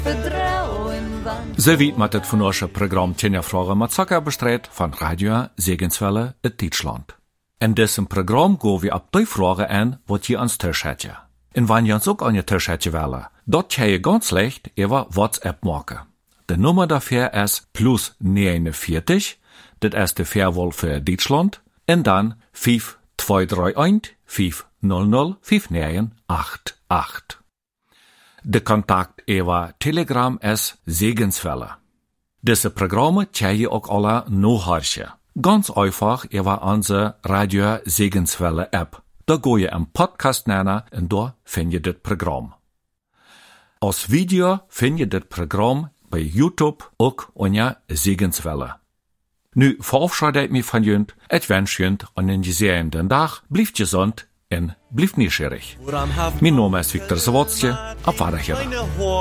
So wie met het van ons programma Tjenja Vragen met Zakker bestreed van Radio Segenswelle in Deutschland. In diesem Programm gaan we op die vragen aan wat je ons thuis hebt. En wanneer je ons ook aan je thuis hebt willen, dat kan je ganz leicht over WhatsApp maken. De nummer daarvoor is +49, dat is de verwol voor Duitsland, en dan 5231 500 5988. De contact over Telegram is Segenswelle. Deze programma kan je ook alle nachhören. Ganz einfach über onze Radio Segenswelle App. Da ga je een podcast nemen en daar vind je dit programma. Als video vind je dit programma bij YouTube ook onder Segenswelle. Nu verabschiede ik me van junt. Ik wens junt een gezegende dag. Blijf gezond en blijf nieuwsgierig. Mijn naam is Victor Zawadzki. Op Wiederhören.